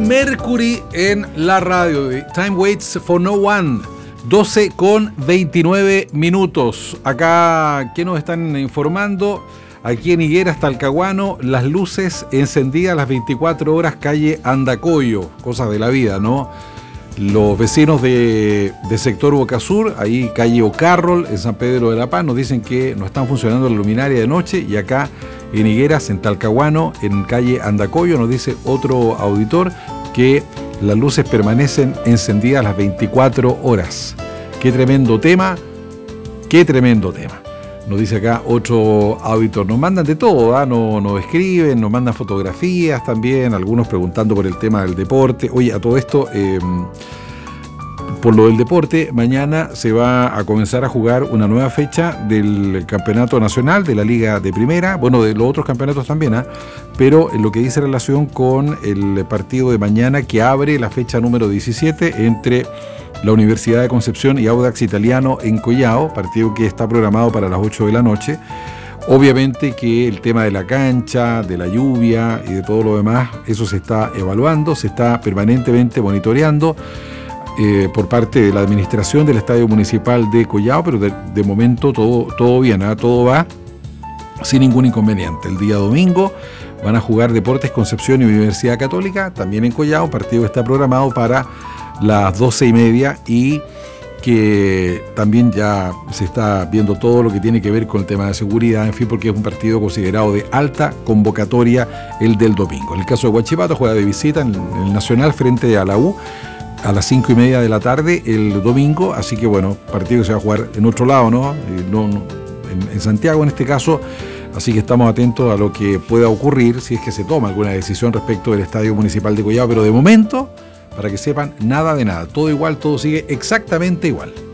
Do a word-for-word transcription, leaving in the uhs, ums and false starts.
Mercury en la radio. Time waits for no one. doce con veintinueve minutos. Acá, ¿qué nos están informando? Aquí en Higueras, Talcahuano, las luces encendidas las veinticuatro horas, calle Andacoyo. Cosas de la vida, ¿no? Los vecinos de, de sector Boca Sur, ahí calle O'Carroll, en San Pedro de la Paz, nos dicen que no están funcionando la luminaria de noche. Y acá en Higueras, en Talcahuano, en calle Andacoyo, nos dice otro auditor que las luces permanecen encendidas las veinticuatro horas. Qué tremendo tema, qué tremendo tema. Nos dice acá otro auditor. Nos mandan de todo, ¿eh? nos, nos escriben, nos mandan fotografías también, algunos preguntando por el tema del deporte. Oye, a todo esto, eh, por lo del deporte, mañana se va a comenzar a jugar una nueva fecha del campeonato nacional, de la Liga de Primera, bueno, de los otros campeonatos también, ¿eh? Pero en lo que dice relación con el partido de mañana, que abre la fecha número diecisiete entre la Universidad de Concepción y Audax Italiano en Collao, partido que está programado para las ocho de la noche. Obviamente que el tema de la cancha, de la lluvia y de todo lo demás, eso se está evaluando, se está permanentemente monitoreando eh, por parte de la administración del Estadio Municipal de Collao, pero de, de momento todo, todo bien, ¿eh? Todo va sin ningún inconveniente. El día domingo van a jugar Deportes Concepción y Universidad Católica, también en Collao, partido que está programado para las doce y media, y que también ya se está viendo todo lo que tiene que ver con el tema de seguridad, en fin, porque es un partido considerado de alta convocatoria el del domingo. En el caso de Huachipato, juega de visita en el Nacional frente a la U a las cinco y media de la tarde el domingo, así que bueno, partido que se va a jugar en otro lado, ¿no? no, no en, en Santiago en este caso, así que estamos atentos a lo que pueda ocurrir si es que se toma alguna decisión respecto del Estadio Municipal de Collao, pero de momento, para que sepan, nada de nada, todo igual, todo sigue exactamente igual.